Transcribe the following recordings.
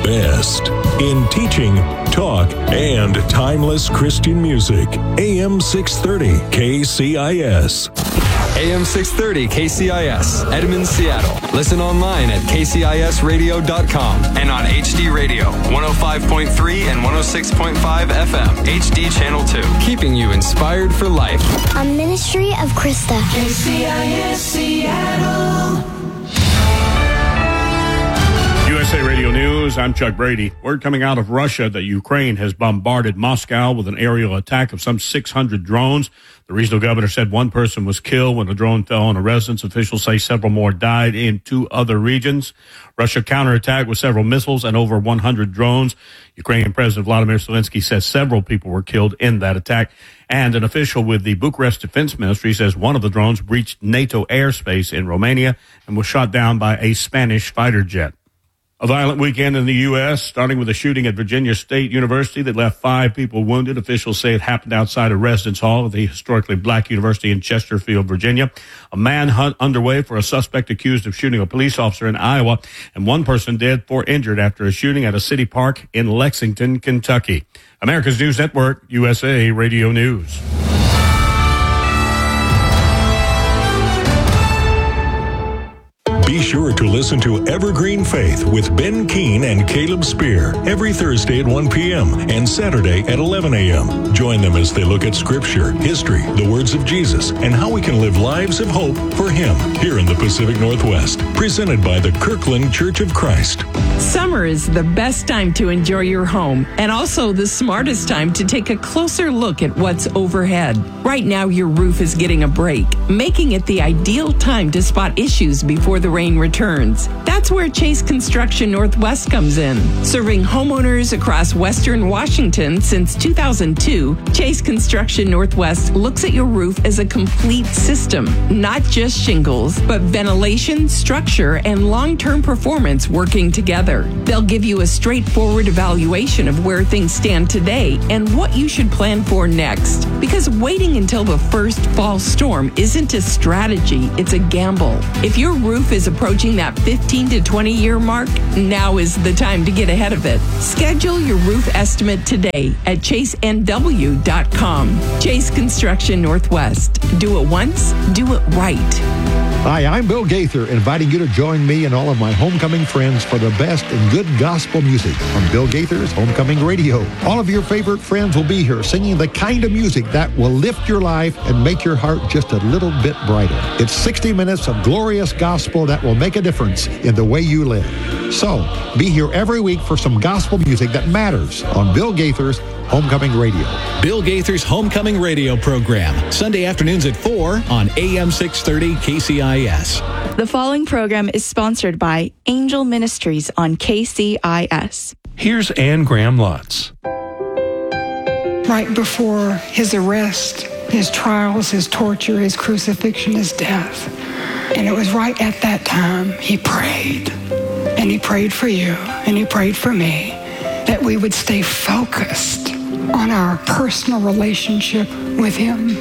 best in teaching, talk, and timeless Christian music. AM 630 KCIS. AM 630 KCIS, Edmond, Seattle. Listen online at kcisradio.com and on HD Radio, 105.3 and 106.5 FM, HD Channel 2. Keeping you inspired for life. A ministry of Krista. KCIS Seattle. USA Radio News, I'm Chuck Brady. Word coming out of Russia that Ukraine has bombarded Moscow with an aerial attack of some 600 drones. The regional governor said one person was killed when a drone fell on a residence. Officials say several more died in two other regions. Russia counterattacked with several missiles and over 100 drones. Ukrainian President Vladimir Zelensky says several people were killed in that attack. And an official with the Bucharest Defense Ministry says one of the drones breached NATO airspace in Romania and was shot down by a Spanish fighter jet. A violent weekend in the U.S., starting with a shooting at Virginia State University that left 5 people wounded. Officials say it happened outside a residence hall of the historically black university in Chesterfield, Virginia. A manhunt underway for a suspect accused of shooting a police officer in Iowa, and one person dead, 4 injured after a shooting at a city park in Lexington, Kentucky. America's News Network, USA Radio News. Be sure to listen to Evergreen Faith with Ben Keene and Caleb Spear every Thursday at 1 p.m. and Saturday at 11 a.m. Join them as they look at Scripture, history, the words of Jesus, and how we can live lives of hope for Him here in the Pacific Northwest. Presented by the Kirkland Church of Christ. Summer is the best time to enjoy your home and also the smartest time to take a closer look at what's overhead. Right now, your roof is getting a break, making it the ideal time to spot issues before the rain returns. That's where Chase Construction Northwest comes in. Serving homeowners across Western Washington since 2002, Chase Construction Northwest looks at your roof as a complete system, not just shingles, but ventilation, structure, and long-term performance working together. They'll give you a straightforward evaluation of where things stand today and what you should plan for next. Because waiting until the first fall storm isn't a strategy, it's a gamble. If your roof is approaching that 15 to 20 year mark, now is the time to get ahead of it. Schedule your roof estimate today at chasenw.com. Chase Construction Northwest. Do it once, do it right. Hi, I'm Bill Gaither, inviting you to join me and all of my homecoming friends for the best in good gospel music on Bill Gaither's Homecoming Radio. All of your favorite friends will be here singing the kind of music that will lift your life and make your heart just a little bit brighter. It's 60 minutes of glorious gospel that will make a difference in the way you live. So, be here every week for some gospel music that matters on Bill Gaither's Homecoming Radio. Bill Gaither's Homecoming Radio program, Sunday afternoons at 4 on AM 630 KCIS. The following program is sponsored by Angel Ministries on KCIS. Here's Ann Graham Lotz. Right before his arrest, his trials, his torture, his crucifixion, his death. And it was right at that time he prayed. And he prayed for you, and he prayed for me, that we would stay focused on our personal relationship with him.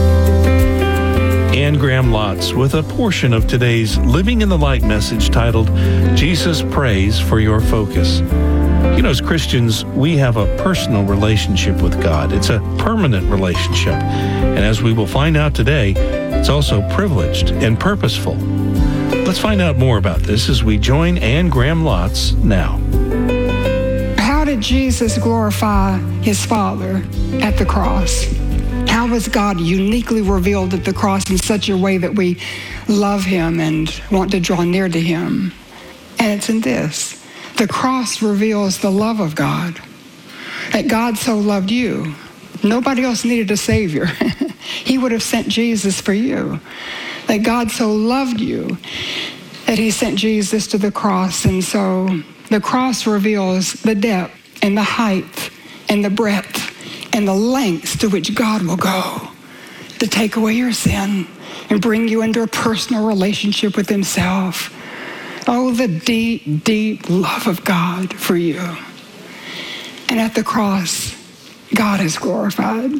Ann Graham Lotz with a portion of today's Living in the Light message titled, Jesus Prays for Your Focus. You know, as Christians, we have a personal relationship with God. It's a permanent relationship. And as we will find out today, it's also privileged and purposeful. Let's find out more about this as we join Ann Graham Lotz now. How did Jesus glorify his Father at the cross? How was God uniquely revealed at the cross in such a way that we love him and want to draw near to him? And it's in this. The cross reveals the love of God. That God so loved you. Nobody else needed a Savior. He would have sent Jesus for you. That God so loved you that he sent Jesus to the cross. And so the cross reveals the depth and the height and the breadth and the lengths to which God will go to take away your sin and bring you into a personal relationship with himself. Oh, the deep, deep love of God for you. And at the cross, God is glorified.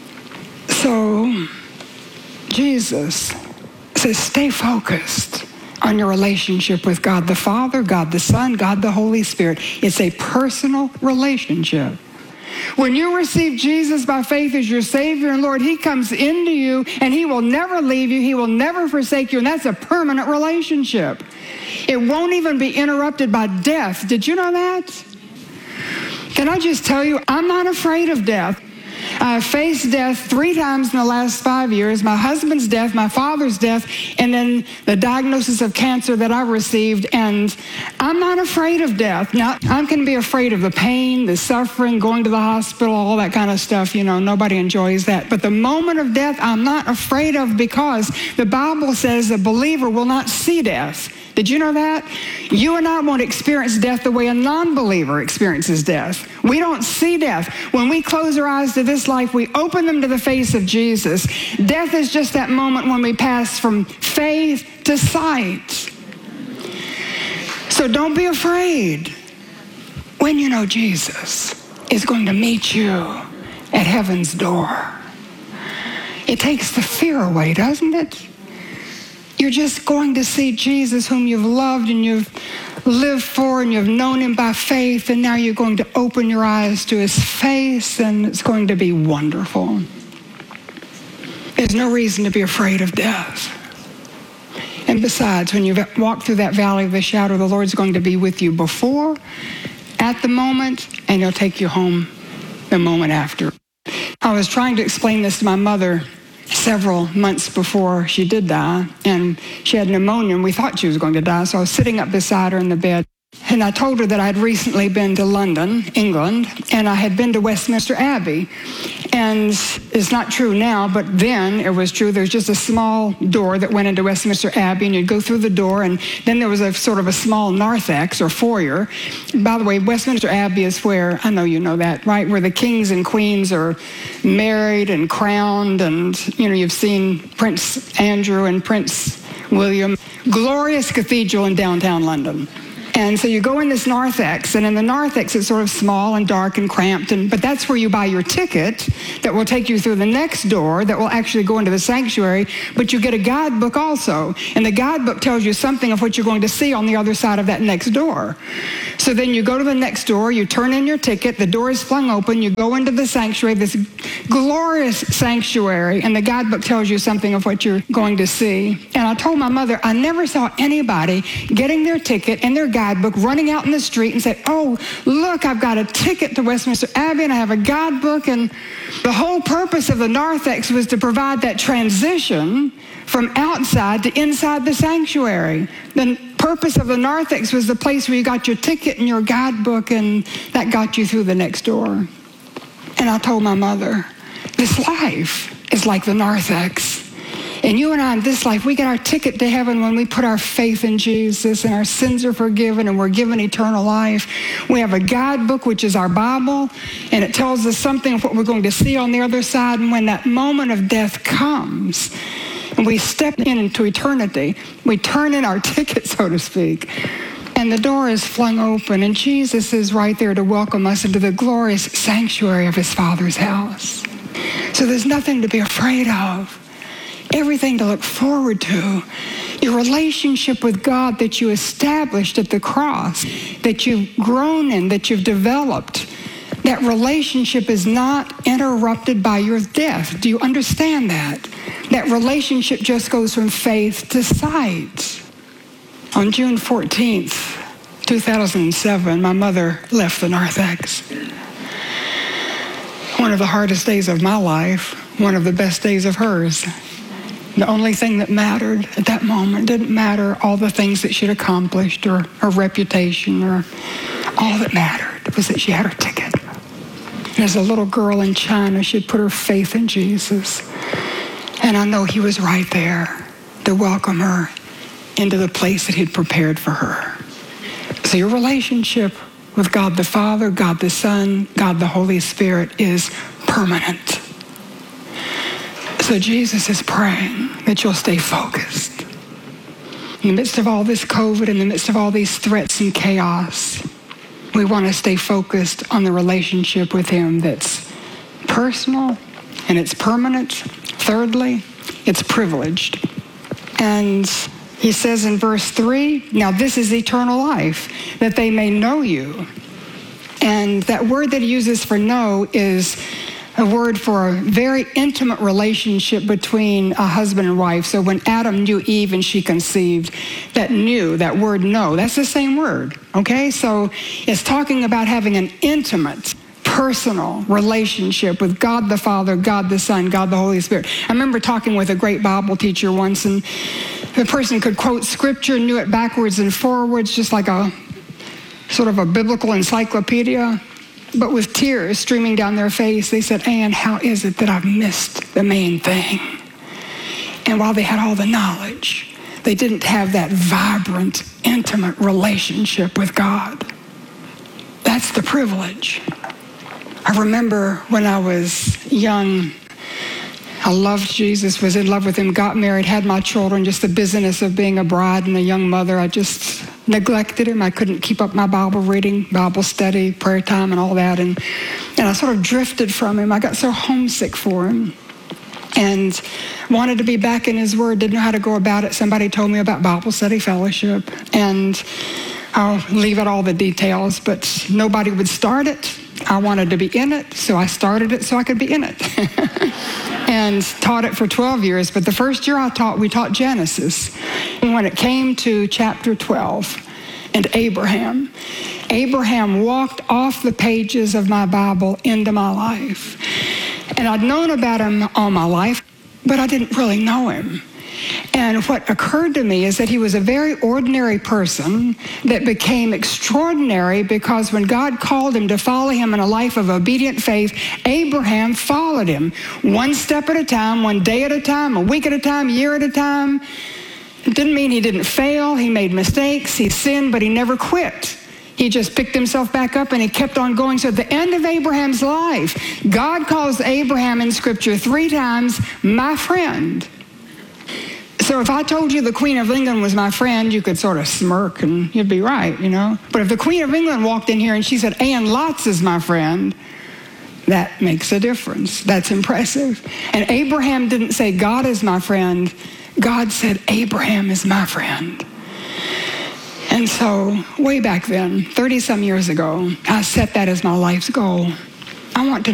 So Jesus says, stay focused. on your relationship with God the Father, God the Son, God the Holy Spirit. It's a personal relationship. When you receive Jesus by faith as your Savior and Lord, He comes into you and He will never leave you. He will never forsake you. And that's a permanent relationship. It won't even be interrupted by death. Did you know that? Can I just tell you, I'm not afraid of death. I faced death 3 times in the last 5 years, my husband's death, my father's death, and then the diagnosis of cancer that I received, and I'm not afraid of death. Now, I can be afraid of the pain, the suffering, going to the hospital, all that kind of stuff. You know, nobody enjoys that. But the moment of death, I'm not afraid of, because the Bible says a believer will not see death. Did you know that? You and I won't experience death the way a non-believer experiences death. We don't see death. When we close our eyes to this life, we open them to the face of Jesus. Death is just that moment when we pass from faith to sight. So don't be afraid when you know Jesus is going to meet you at heaven's door. It takes the fear away, doesn't it? You're just going to see Jesus, whom you've loved and you've lived for and you've known Him by faith, and now you're going to open your eyes to His face, and it's going to be wonderful. There's no reason to be afraid of death. And besides, when you walk through that valley of the shadow, the Lord's going to be with you before, at the moment, and He'll take you home the moment after. I was trying to explain this to my mother several months before she did die, and she had pneumonia, and we thought she was going to die, so I was sitting up beside her in the bed, and I told her that I'd recently been to London, England, and I had been to Westminster Abbey, and it's not true now, but then it was true. There's just a small door that went into Westminster Abbey, and you'd go through the door, and then there was a sort of a small narthex or foyer. By the way, Westminster Abbey is where, I know you know that, right, where the kings and queens are married and crowned, and, you know, you've seen Prince Andrew and Prince William. Glorious cathedral in downtown London. And so you go in this narthex, and in the narthex it's sort of small and dark and cramped, but that's where you buy your ticket that will take you through the next door that will actually go into the sanctuary, but you get a guidebook also, and the guidebook tells you something of what you're going to see on the other side of that next door. So then you go to the next door, you turn in your ticket, the door is flung open, you go into the sanctuary, this glorious sanctuary, and the guidebook tells you something of what you're going to see. And I told my mother, I never saw anybody getting their ticket and their guidebook, running out in the street and say, oh, look, I've got a ticket to Westminster Abbey and I have a guidebook. And the whole purpose of the narthex was to provide that transition from outside to inside the sanctuary. The purpose of the narthex was the place where you got your ticket and your guidebook, and that got you through the next door. And I told my mother, this life is like the narthex. And you and I in this life, we get our ticket to heaven when we put our faith in Jesus, and our sins are forgiven and we're given eternal life. We have a guidebook, which is our Bible, and it tells us something of what we're going to see on the other side. And when that moment of death comes and we step into eternity, we turn in our ticket, so to speak, and the door is flung open, and Jesus is right there to welcome us into the glorious sanctuary of His Father's house. So there's nothing to be afraid of. Everything to look forward to. Your relationship with God that you established at the cross, that you've grown in, that you've developed, that relationship is not interrupted by your death. Do you understand that? That relationship just goes from faith to sight. On June 14th, 2007, my mother left the narthex. One of the hardest days of my life, one of the best days of hers. The only thing that mattered at that moment didn't matter all the things that she'd accomplished or her reputation, or all that mattered was that she had her ticket. And as a little girl in China, she'd put her faith in Jesus. And I know He was right there to welcome her into the place that He'd prepared for her. So your relationship with God the Father, God the Son, God the Holy Spirit is permanent. So Jesus is praying that you'll stay focused. In the midst of all this COVID, in the midst of all these threats and chaos, we want to stay focused on the relationship with Him that's personal and it's permanent. Thirdly, it's privileged. And He says in verse 3, now this is eternal life, that they may know you. And that word that he uses for know is a word for a very intimate relationship between a husband and wife. So when Adam knew Eve and she conceived, that word know, that's the same word, okay? So it's talking about having an intimate, personal relationship with God the Father, God the Son, God the Holy Spirit. I remember talking with a great Bible teacher once, and the person could quote scripture, knew it backwards and forwards, just like a sort of a biblical encyclopedia. But with tears streaming down their face, they said, Ann, how is it that I've missed the main thing? And while they had all the knowledge, they didn't have that vibrant, intimate relationship with God. That's the privilege. I remember when I was young, I loved Jesus, was in love with him, got married, had my children, just the busyness of being a bride and a young mother. I just neglected him. I couldn't keep up my Bible reading, Bible study, prayer time, and all that. And I sort of drifted from him. I got so homesick for him and wanted to be back in his word, didn't know how to go about it. Somebody told me about Bible study fellowship, and I'll leave out all the details, but nobody would start it. I wanted to be in it, so I started it so I could be in it. And taught it for 12 years. But the first year we taught Genesis. And when it came to chapter 12 and Abraham walked off the pages of my Bible into my life. And I'd known about him all my life, but I didn't really know him. And what occurred to me is that he was a very ordinary person that became extraordinary because when God called him to follow him in a life of obedient faith, Abraham followed him one step at a time, one day at a time, a week at a time, a year at a time. It didn't mean he didn't fail. He made mistakes. He sinned, but he never quit. He just picked himself back up and he kept on going. So at the end of Abraham's life, God calls Abraham in Scripture 3 times, my friend. So if I told you the Queen of England was my friend, you could sort of smirk and you'd be right, you know. But if the Queen of England walked in here and she said, Ann Lotz is my friend, that makes a difference. That's impressive. And Abraham didn't say, God is my friend. God said, Abraham is my friend. And so way back then, 30-some years ago, I set that as my life's goal. I want to